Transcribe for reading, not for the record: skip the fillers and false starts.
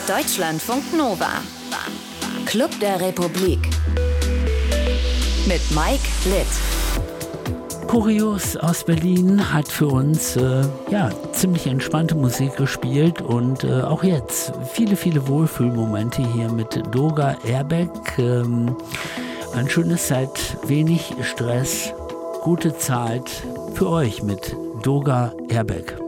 Deutschlandfunk Nova. Club der Republik. Mit Mike Litt. Kurios aus Berlin hat für uns ziemlich entspannte Musik gespielt und auch jetzt viele Wohlfühlmomente hier mit Doga Airback. Ein schönes Set, wenig Stress, gute Zeit für euch mit Doga Airback.